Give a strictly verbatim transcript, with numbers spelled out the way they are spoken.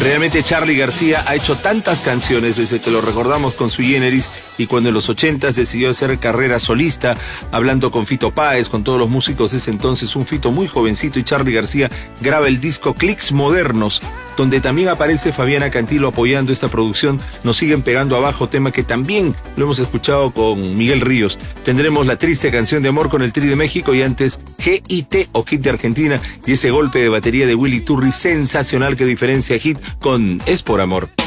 Realmente Charly García ha hecho tantas canciones desde que lo recordamos con Sui Generis y cuando en los ochentas decidió hacer carrera solista, hablando con Fito Páez, con todos los músicos de ese entonces, un Fito muy jovencito, y Charly García graba el disco Clicks Modernos, donde también aparece Fabiana Cantilo apoyando esta producción. Nos siguen pegando abajo, tema que también lo hemos escuchado con Miguel Ríos. Tendremos La Triste Canción de Amor con el Tri de México y antes G I T o Hit de Argentina y ese golpe de batería de Willy Turri sensacional que diferencia Hit con Es por Amor.